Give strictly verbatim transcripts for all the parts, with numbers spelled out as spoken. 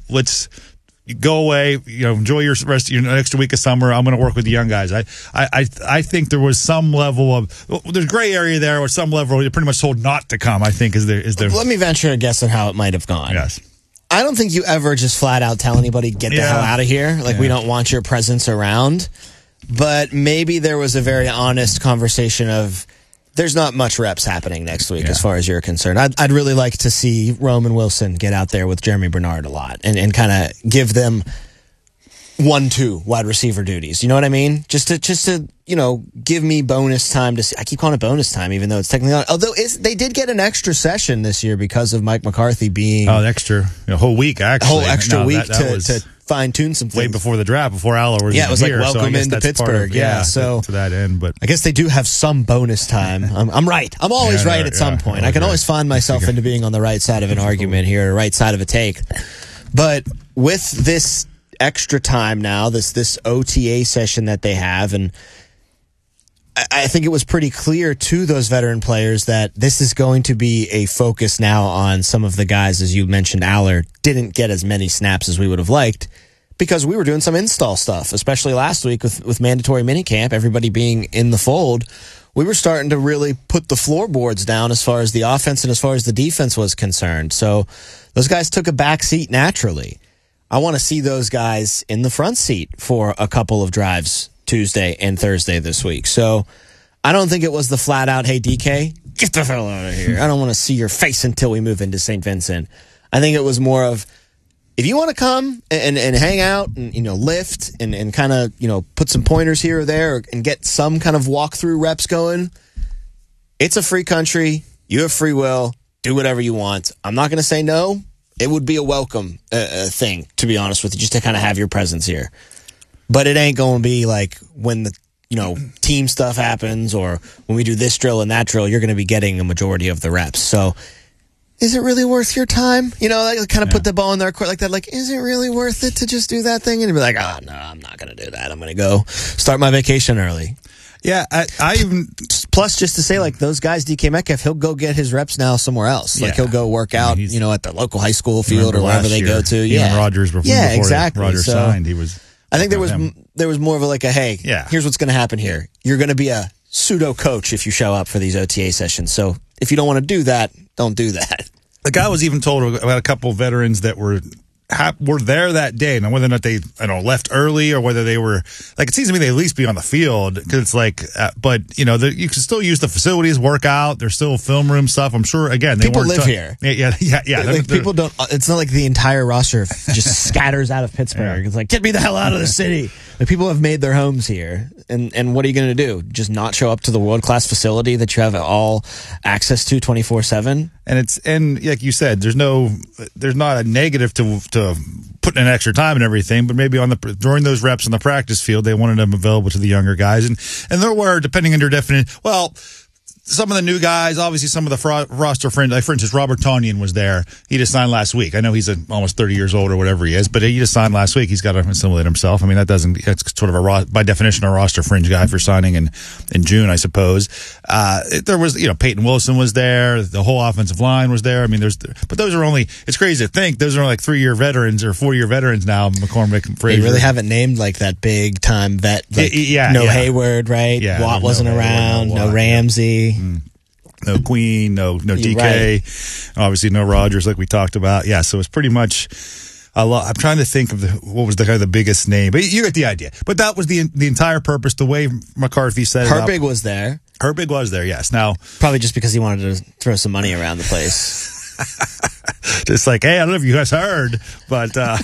let's go away, you know, enjoy your rest of your extra week of summer. I'm going to work with the young guys. I, I, I, I think there was some level of well, there's gray area there, or some level you're pretty much told not to come. I think is there is there. Let me venture a guess on how it might have gone. Yes. I don't think you ever just flat out tell anybody get the Yeah. hell out of here. Like Yeah. we don't want your presence around. But maybe there was a very honest conversation of there's not much reps happening next week Yeah. as far as you're concerned. I'd, I'd really like to see Roman Wilson get out there with Jeremy Bernard a lot and, and kind of give them one, two wide receiver duties. You know what I mean? Just to, just to, you know, give me bonus time to see. I keep calling it bonus time, even though it's technically not. Although it's, they did get an extra session this year because of Mike McCarthy being Oh, extra a whole week a actually. whole extra No, week that, that to, was to fine tune some things. way before the draft, before Aller was Yeah, it was like here, so I welcome guess into that's part of- Pittsburgh. Yeah, so- to that end, but I guess they do have some bonus time. I'm, I'm right. I'm always Yeah, right yeah, at some yeah, point. yeah, I can yeah. always find myself into being on the right side of an argument here, or right side of a take. But with this extra time now, this this O T A session that they have, and I, I think it was pretty clear to those veteran players that this is going to be a focus now on some of the guys, as you mentioned, Aller didn't get as many snaps as we would have liked, because we were doing some install stuff, especially last week with, with mandatory minicamp, everybody being in the fold. We were starting to really put the floorboards down as far as the offense and as far as the defense was concerned. So those guys took a back seat naturally. I want to see those guys in the front seat for a couple of drives Tuesday and Thursday this week. So I don't think it was the flat out, hey, D K, get the hell out of here. I don't want to see your face until we move into Saint Vincent. I think it was more of, if you want to come and, and hang out and, you know, lift and, and kind of, you know, put some pointers here or there and get some kind of walkthrough reps going, it's a free country. You have free will. Do whatever you want. I'm not going to say no. It would be a welcome uh, uh, thing, to be honest with you, just to kind of have your presence here. But it ain't going to be like when the, you know, team stuff happens or when we do this drill and that drill, you're going to be getting a majority of the reps. So is it really worth your time? You know, like kind of yeah. put the ball in their court like that. Like, is it really worth it to just do that thing? And be like, oh, no, I'm not going to do that. I'm going to go start my vacation early. Yeah, I, I even... Plus, just to say, like, those guys, D K Metcalf, he'll go get his reps now somewhere else. Like, yeah. he'll go work out, I mean, you know, at the local high school field or wherever they year, go to. Yeah, yeah. Rogers before, yeah, before exactly. Rogers so, signed, he was... I think there was him. there was more of a, like, a, hey, yeah. here's what's going to happen here. You're going to be a pseudo-coach if you show up for these O T A sessions. So, if you don't want to do that, don't do that. The guy was even told about a couple of veterans that were were there that day. Now, whether or not they, I don't know, left early or whether they were, like, it seems to me they at least be on the field because it's like, uh, but, you know, the, you can still use the facilities, work out. There's still film room stuff. I'm sure, again, they people weren't live t- here. Yeah, yeah, yeah. yeah. Like, they're, they're, people don't, it's not like the entire roster just scatters out of Pittsburgh. Yeah. It's like, get me the hell out of the city. Like, people have made their homes here. And, and what are you going to do? Just not show up to the world-class facility that you have all access to twenty-four seven? And it's, and like you said, there's no, there's not a negative to, to putting in extra time and everything, but maybe on the, during those reps on the practice field, they wanted them available to the younger guys. And, and there were, depending on your definition, well, some of the new guys, obviously some of the fro- roster friends, like for instance, Robert Tonyan was there. He just signed last week. I know he's a, almost thirty years old or whatever he is, but he just signed last week. He's got to assimilate himself. I mean, that doesn't, that's sort of a, ro- by definition, a roster fringe guy for signing in, in June, I suppose. Uh, it, there was, you know, Peyton Wilson was there. The whole offensive line was there. I mean, there's, but those are only, it's crazy to think, those are like three year veterans or four year veterans now, McCormick and Frazier. They really haven't named like that big time vet. Like, yeah, no yeah. Hayward, right? Yeah, Watt wasn't no around. Hayward, no, no Watt, Ramsey. Yeah. Mm. No Queen, no no D K, right. Obviously no Rogers, like we talked about. Yeah, so it's pretty much a lot. I'm trying to think of the, what was the kind of the biggest name, but you get the idea. But that was the the entire purpose. The way McCarthy set it up. Herbig was there. Herbig was there. Yes. Now probably just because he wanted to throw some money around the place. Just like, hey, I don't know if you guys heard, but uh,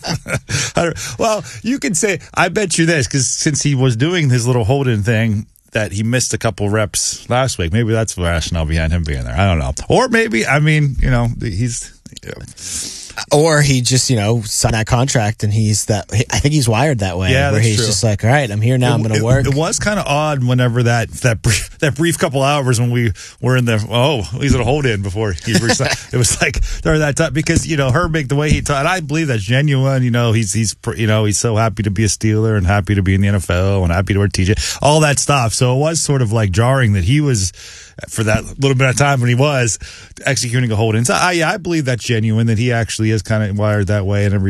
I don't, well, you could say. I bet you this because since he was doing his little Holden thing, that he missed a couple reps last week. Maybe that's the rationale behind him being there. I don't know. Or maybe, I mean, you know, he's... You know. Or he just, you know, signed that contract and he's that... I think he's wired that way. Yeah, where that's he's true. just like, all right, I'm here now, It, I'm going to it, work. It was kind of odd whenever that that brief, that brief couple hours when we were in the... Oh, he's going to hold in before he resigned. It was like during that time because, you know, Herbig, the way he taught, I believe that's genuine. You know, he's, he's you know, he's so happy to be a Steeler and happy to be in the N F L and happy to wear T J. All that stuff. So it was sort of like jarring that he was... for that little bit of time when he was executing a hold in. So I, yeah, I believe that's genuine, that he actually is kind of wired that way and everything.